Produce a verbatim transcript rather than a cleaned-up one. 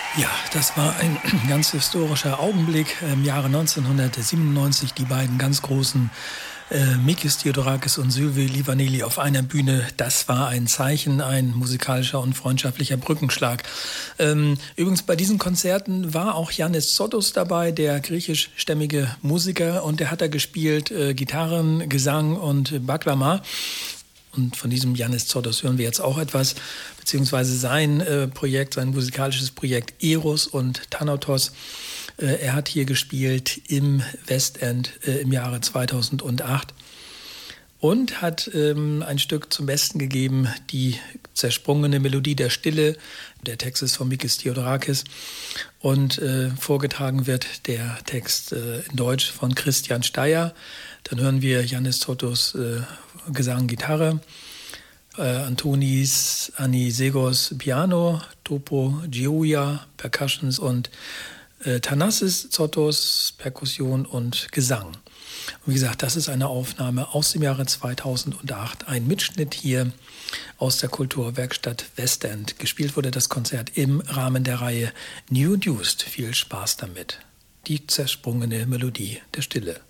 Ja, das war ein ganz historischer Augenblick im Jahre neunzehnhundertsiebenundneunzig. Die beiden ganz großen äh, Mikis Theodorakis und Sylvie Livaneli auf einer Bühne. Das war ein Zeichen, ein musikalischer und freundschaftlicher Brückenschlag. Ähm, übrigens bei diesen Konzerten war auch Yannis Zotos dabei, der griechischstämmige Musiker. Und der hat da gespielt äh, Gitarren, Gesang und Baklama. Und von diesem Yannis Zotos hören wir jetzt auch etwas, beziehungsweise sein äh, Projekt, sein musikalisches Projekt Eros und Thanatos. Äh, er hat hier gespielt im Westend äh, im Jahre zweitausendacht und hat ähm, ein Stück zum Besten gegeben, die zersprungene Melodie der Stille. Der Text ist von Mikis Theodorakis und äh, vorgetragen wird der Text äh, in Deutsch von Christian Steyer. Dann hören wir Yannis Zotos äh, Gesang, Gitarre, äh, Antonis Anisegos Piano, Topo Giulia Percussions und äh, Thanassis Zotos Perkussion und Gesang. Und wie gesagt, das ist eine Aufnahme aus dem Jahre zweitausendacht, ein Mitschnitt hier aus der Kulturwerkstatt Westend. Gespielt wurde das Konzert im Rahmen der Reihe New Deuced. Viel Spaß damit. Die zersprungene Melodie der Stille.